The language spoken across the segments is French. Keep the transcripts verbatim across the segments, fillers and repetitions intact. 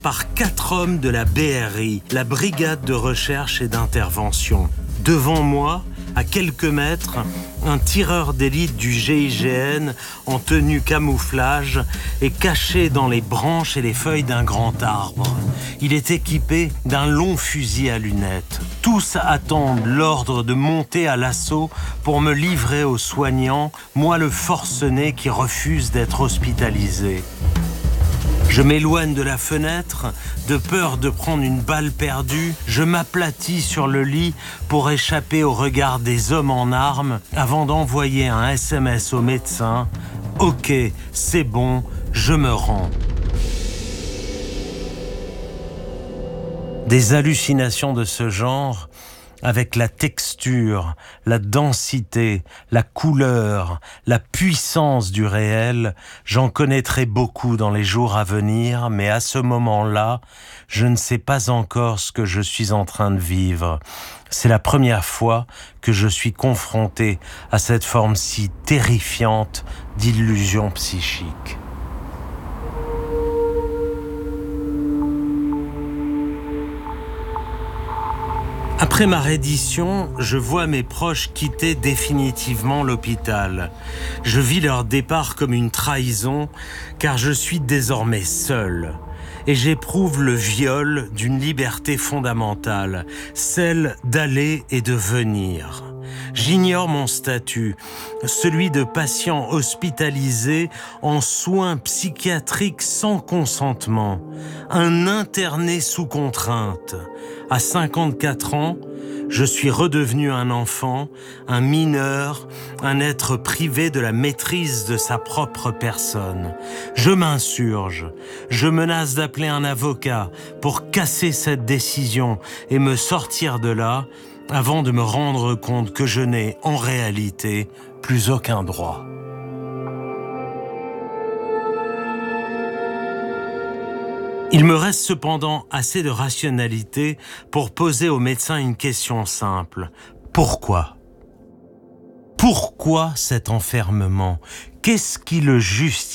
par quatre hommes de la B R I, la Brigade de recherche et d'intervention. Devant moi, à quelques mètres, un tireur d'élite du G I G N en tenue camouflage est caché dans les branches et les feuilles d'un grand arbre. Il est équipé d'un long fusil à lunettes. Tous attendent l'ordre de monter à l'assaut pour me livrer aux soignants, moi le forcené qui refuse d'être hospitalisé. Je m'éloigne de la fenêtre, de peur de prendre une balle perdue. Je m'aplatis sur le lit pour échapper au regard des hommes en armes avant d'envoyer un S M S au médecin. « Ok, c'est bon, je me rends. » Des hallucinations de ce genre, avec la texture, la densité, la couleur, la puissance du réel, j'en connaîtrai beaucoup dans les jours à venir, mais à ce moment-là, je ne sais pas encore ce que je suis en train de vivre. C'est la première fois que je suis confronté à cette forme si terrifiante d'illusion psychique. Après ma reddition, je vois mes proches quitter définitivement l'hôpital. Je vis leur départ comme une trahison, car je suis désormais seul. Et j'éprouve le viol d'une liberté fondamentale, celle d'aller et de venir. J'ignore mon statut, celui de patient hospitalisé en soins psychiatriques sans consentement, un interné sous contrainte. À cinquante-quatre ans, je suis redevenu un enfant, un mineur, un être privé de la maîtrise de sa propre personne. Je m'insurge, je menace d'appeler un avocat pour casser cette décision et me sortir de là avant de me rendre compte que je n'ai en réalité plus aucun droit. Il me reste cependant assez de rationalité pour poser au médecin une question simple. Pourquoi ? Pourquoi cet enfermement ? Qu'est-ce qui le justifie ?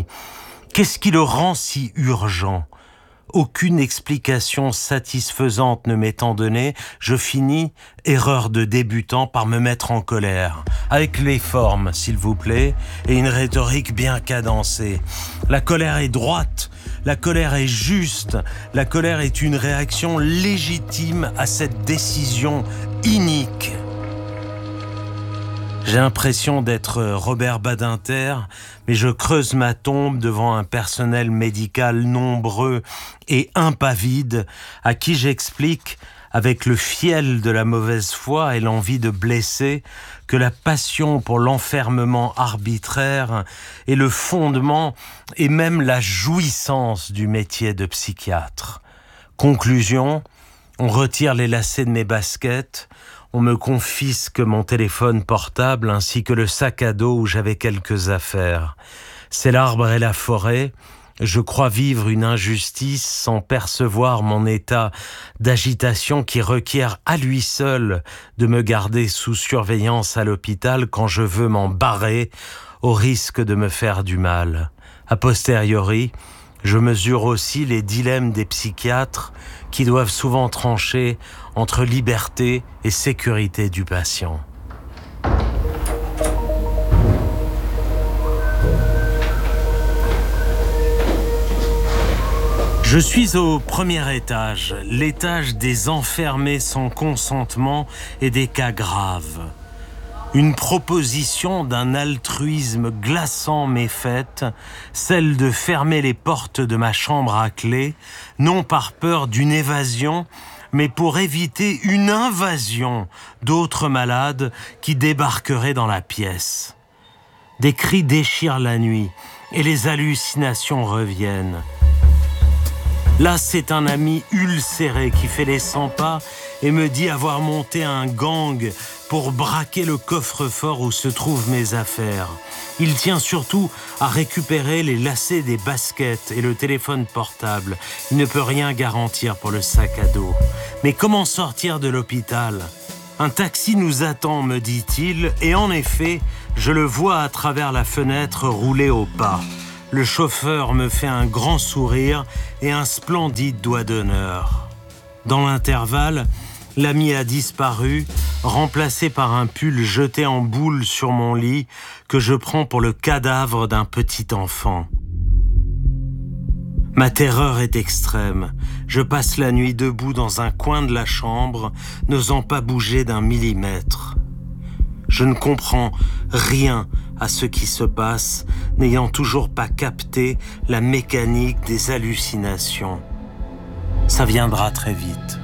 Qu'est-ce qui le rend si urgent ? Aucune explication satisfaisante ne m'étant donnée, je finis, erreur de débutant, par me mettre en colère. Avec les formes, s'il vous plaît, et une rhétorique bien cadencée. La colère est droite, la colère est juste, la colère est une réaction légitime à cette décision inique. J'ai l'impression d'être Robert Badinter, mais je creuse ma tombe devant un personnel médical nombreux et impavide, à qui j'explique, avec le fiel de la mauvaise foi et l'envie de blesser, que la passion pour l'enfermement arbitraire est le fondement et même la jouissance du métier de psychiatre. Conclusion, on retire les lacets de mes baskets, on me confisque mon téléphone portable ainsi que le sac à dos où j'avais quelques affaires. C'est l'arbre et la forêt. Je crois vivre une injustice sans percevoir mon état d'agitation qui requiert à lui seul de me garder sous surveillance à l'hôpital quand je veux m'en barrer au risque de me faire du mal. A posteriori, je mesure aussi les dilemmes des psychiatres qui doivent souvent trancher entre liberté et sécurité du patient. Je suis au premier étage, l'étage des enfermés sans consentement et des cas graves. Une proposition d'un altruisme glaçant m'est faite, celle de fermer les portes de ma chambre à clé, non par peur d'une évasion, mais pour éviter une invasion d'autres malades qui débarqueraient dans la pièce. Des cris déchirent la nuit et les hallucinations reviennent. Là, c'est un ami ulcéré qui fait les cent pas et me dit avoir monté un gang pour braquer le coffre-fort où se trouvent mes affaires. Il tient surtout à récupérer les lacets des baskets et le téléphone portable. Il ne peut rien garantir pour le sac à dos. Mais comment sortir de l'hôpital ? Un taxi nous attend, me dit-il, et en effet, je le vois à travers la fenêtre rouler au pas. Le chauffeur me fait un grand sourire et un splendide doigt d'honneur. Dans l'intervalle, l'ami a disparu, remplacé par un pull jeté en boule sur mon lit que je prends pour le cadavre d'un petit enfant. Ma terreur est extrême. Je passe la nuit debout dans un coin de la chambre, n'osant pas bouger d'un millimètre. Je ne comprends rien à ce qui se passe, n'ayant toujours pas capté la mécanique des hallucinations. Ça viendra très vite.